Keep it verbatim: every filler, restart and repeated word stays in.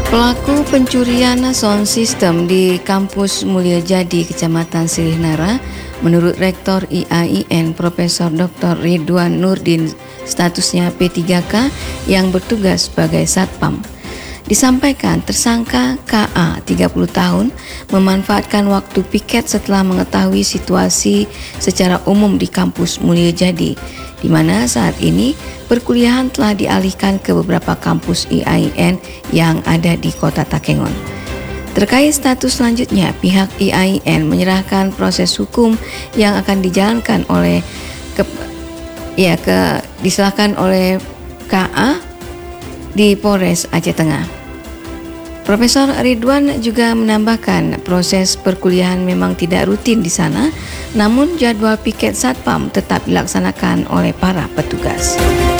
Pelaku pencurian sound system di Kampus Mulyajadi, Kecamatan Silihnara, menurut Rektor I A I N Profesor Doktor Ridwan Nurdin, statusnya P tiga K yang bertugas sebagai satpam. Disampaikan tersangka K A, tiga puluh tahun, memanfaatkan waktu piket setelah mengetahui situasi secara umum di Kampus Mulyajadi, di mana saat ini perkuliahan telah dialihkan ke beberapa kampus I A I N yang ada di Kota Takengon. Terkait status selanjutnya, pihak I A I N menyerahkan proses hukum yang akan dijalankan oleh ke, ya ke diserahkan oleh K A di Polres Aceh Tengah. Profesor Ridwan juga menambahkan proses perkuliahan memang tidak rutin di sana, namun jadwal piket satpam tetap dilaksanakan oleh para petugas.